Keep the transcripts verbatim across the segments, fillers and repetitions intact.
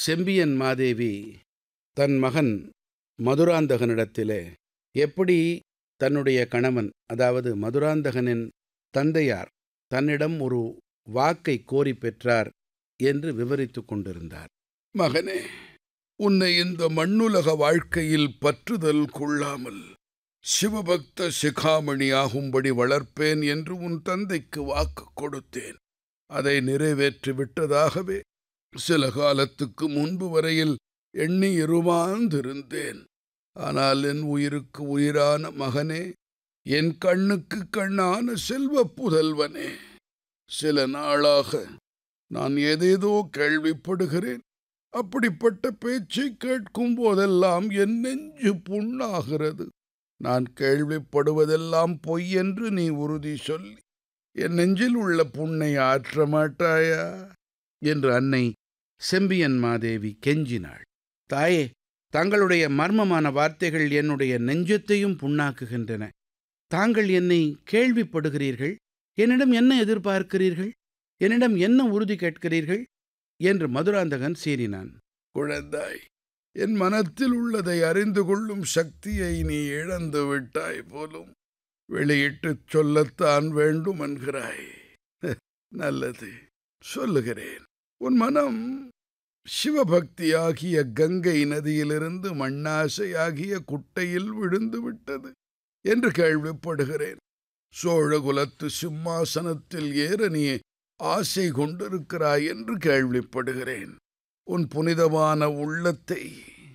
செம்பியன் மாதேவி தன் மகன் மதுராந்தகனிடத்திலே எப்படி தன்னுடைய கணவன், அதாவது மதுராந்தகனின் தந்தையார் தன்னிடம் ஒரு வாக்கை கோரி பெற்றார் என்று விவரித்துக் கொண்டிருந்தார். மகனே, உன்னை இந்த மண்ணுலக வாழ்க்கையில் பற்றுதல் கொள்ளாமல் சிவபக்த சிகாமணியாகும்படி வளர்ப்பேன் என்று உன் தந்தைக்கு வாக்கு கொடுத்தேன். அதை நிறைவேற்றி விட்டதாகவே சில காலத்துக்கு முன்பு வரையில் எண்ணி இருமாந்திருந்தேன். ஆனால் என் உயிருக்கு உயிரான மகனே, என் கண்ணுக்கு கண்ணான செல்வ புதல்வனே, சில நாளாக நான் ஏதேதோ கேள்விப்படுகிறேன். அப்படிப்பட்ட பேச்சை கேட்கும் போதெல்லாம் என் நெஞ்சு புண்ணாகிறது. நான் கேள்விப்படுவதெல்லாம் பொய் என்று நீ உறுதி சொல்லி என் நெஞ்சில் உள்ள புண்ணை ஆற்ற மாட்டாயா என்று அன்னை செம்பியன் மாதேவி கெஞ்சினாள். தாயே, தங்களுடைய மர்மமான வார்த்தைகள் என்னுடைய நெஞ்சத்தையும் புண்ணாக்குகின்றன. தாங்கள் என்னை கேள்விப்படுகிறீர்கள், என்னிடம் என்ன எதிர்பார்க்கிறீர்கள், என்னிடம் என்ன உறுதி கேட்கிறீர்கள் என்று மதுராந்தகன் சீறினான். குழந்தாய், என் மனத்தில் உள்ளதை அறிந்து கொள்ளும் சக்தியை நீ இழந்து விட்டாய் போலும். வெளியிட்டுச் சொல்லத்தான் வேண்டும் என்கிறாய். நல்லது, சொல்லுகிறேன். உன் மனம் சிவபக்தியாகிய கங்கை நதியிலிருந்து மண்ணாசையாகிய குட்டையில் விழுந்து விட்டது என்று கேள்விப்படுகிறேன். சோழகுலத்து சிம்மாசனத்தில் ஏற நீ ஆசை கொண்டிருக்கிறாய் என்று கேள்விப்படுகிறேன். உன் புனிதமான உள்ளத்தை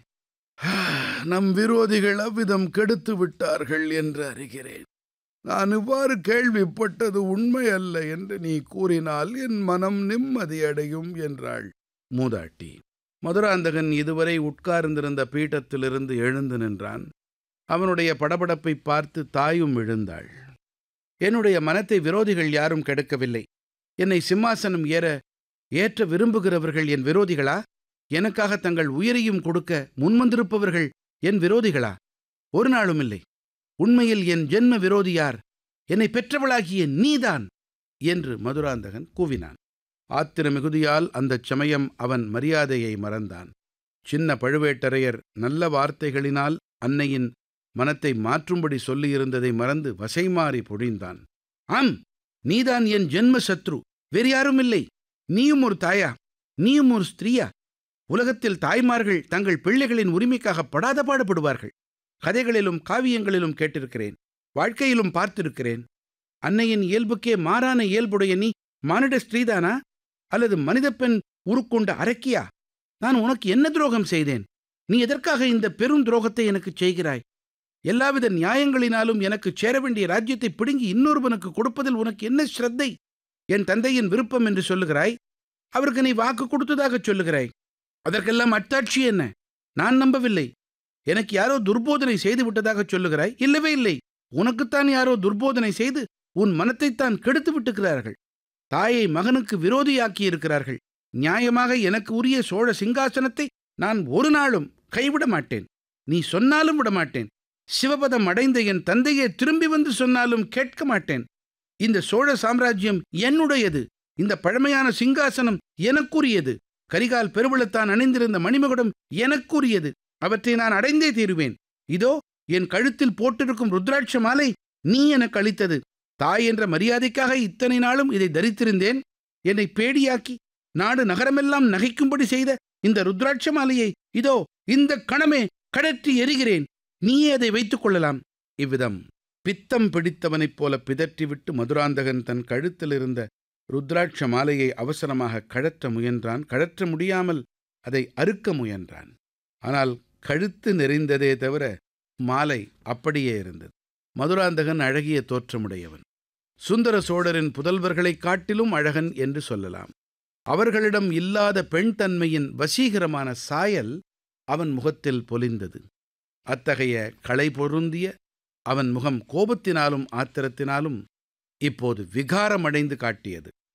நம் விரோதிகள் அவ்விதம் கெடுத்து விட்டார்கள் என்று அறிகிறேன். நான் இவ்வாறு கேள்விப்பட்டது உண்மை அல்ல என்று நீ கூறினால் என் மனம் நிம்மதியடையும் என்றாள் மூதாட்டி. மதுராந்தகன் இதுவரை உட்கார்ந்திருந்த பீட்டத்திலிருந்து எழுந்து நின்றான். அவனுடைய படபடப்பை பார்த்து தாயும் எழுந்தாள். என்னுடைய மனத்தை விரோதிகள் யாரும் கெடுக்கவில்லை. என்னை சிம்மாசனம் ஏற ஏற்ற விரும்புகிறவர்கள் என் விரோதிகளா? எனக்காக தங்கள் உயிரையும் கொடுக்க முன்வந்திருப்பவர்கள் என் விரோதிகளா? ஒரு நாளும் இல்லை. உண்மையில் என் ஜென்ம விரோதி யார்? என்னை பெற்றவளாகிய நீதான் என்று மதுராந்தகன் கூவினான். ஆத்திர மிகுதியால் அந்தச் சமயம் அவன் மரியாதையை மறந்தான். சின்ன பழுவேட்டரையர் நல்ல வார்த்தைகளினால் அன்னையின் மனத்தை மாற்றும்படி சொல்லியிருந்ததை மறந்து வசைமாறி பொழிந்தான். ஆம், நீதான் என் ஜென்ம சத்ரு, வேறு யாரும் இல்லை. நீயும் ஒரு தாயா? நீயும் ஒரு ஸ்திரீயா? உலகத்தில் தாய்மார்கள் தங்கள் பிள்ளைகளின் உரிமைக்காக படாத பாடுபடுவார்கள். கதைகளிலும் காவியங்களிலும் கேட்டிருக்கிறேன், வாழ்க்கையிலும் பார்த்திருக்கிறேன். அன்னையின் இயல்புக்கே மாறான இயல்புடைய நீ மானிட ஸ்திரீதானா அல்லது மனித பெண் உருக்கொண்ட அரக்கியா? நான் உனக்கு என்ன துரோகம் செய்தேன்? நீ எதற்காக இந்த பெரும் துரோகத்தை எனக்கு செய்கிறாய்? எல்லாவித நியாயங்களினாலும் எனக்கு சேர வேண்டிய ராஜ்யத்தை பிடுங்கி இன்னொருவனுக்கு கொடுப்பதில் உனக்கு என்ன ஸ்ரத்தை? என் தந்தையின் விருப்பம் என்று சொல்லுகிறாய். அவருக்கு நீ வாக்கு கொடுத்ததாக சொல்லுகிறாய். அதற்கெல்லாம் அத்தாட்சி என்ன? நான் நம்பவில்லை. எனக்கு யாரோ துர்போதனை செய்து விட்டதாக சொல்லுகிறாய். இல்லவே இல்லை. உனக்குத்தான் யாரோ துர்போதனை செய்து உன் மனத்தைத்தான் கெடுத்து விட்டுக்கிறார்கள். தாயை மகனுக்கு விரோதியாக்கி இருக்கிறார்கள். நியாயமாக எனக்கு உரிய சோழ சிங்காசனத்தை நான் ஒரு நாளும் கைவிட மாட்டேன். நீ சொன்னாலும் விட மாட்டேன். சிவபதம் அடைந்த என் தந்தையே திரும்பி வந்து சொன்னாலும் கேட்க மாட்டேன். இந்த சோழ சாம்ராஜ்யம் என்னுடையது. இந்த பழமையான சிங்காசனம் எனக்குரியது. கரிகால் பெருவளத்தான் அணிந்திருந்த மணிமகுடம் எனக்குரியது. அவற்றை நான் அடைந்தே தீருவேன். இதோ என் கழுத்தில் போட்டிருக்கும் ருத்ராட்ச மாலை நீ எனக்கு அளித்தது. தாய் என்ற மரியாதைக்காக இத்தனை நாளும் இதை தரித்திருந்தேன். என்னை பேடியாக்கி நாடு நகரமெல்லாம் நகைக்கும்படி செய்த இந்த ருத்ராட்ச மாலையை இதோ இந்த கணமே கடற்றி எறிகிறேன். நீயே அதை வைத்துக் கொள்ளலாம். இவ்விதம் பித்தம் பிடித்தவனைப் போல பிதற்றிவிட்டு மதுராந்தகன் தன் கழுத்தில் இருந்த ருத்ராட்ச மாலையை அவசரமாக கழற்ற முயன்றான். கழற்ற முடியாமல் அதை அறுக்க முயன்றான். ஆனால் கழுத்து நெறிந்ததே தவிர மாலை அப்படியே இருந்தது. மதுராந்தகன் அழகிய தோற்றமுடையவன். சுந்தர சோழரின் புதல்வர்களைக் காட்டிலும் அழகன் என்று சொல்லலாம். அவர்களிடம் இல்லாத பெண் தன்மையின் வசீகரமான சாயல் அவன் முகத்தில் பொலிந்தது. அத்தகைய களை பொருந்திய அவன் முகம் கோபத்தினாலும் ஆத்திரத்தினாலும் இப்போது விகாரமடைந்து காட்டியது.